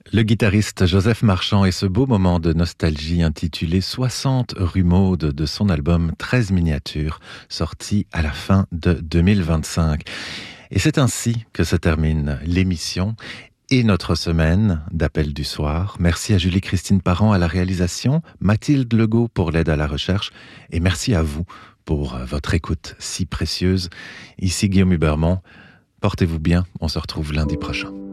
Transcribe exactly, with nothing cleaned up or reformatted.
Le guitariste Joseph Marchand et ce beau moment de nostalgie intitulé soixante rue Maude de son album treize miniatures, sorti à la fin de deux mille vingt-cinq. Et c'est ainsi que se termine l'émission et notre semaine d'Appel du soir. Merci à Julie-Christine Parent à la réalisation, Mathilde Legault pour l'aide à la recherche et merci à vous pour votre écoute si précieuse. Ici Guillaume Hubermont, portez-vous bien, on se retrouve lundi prochain.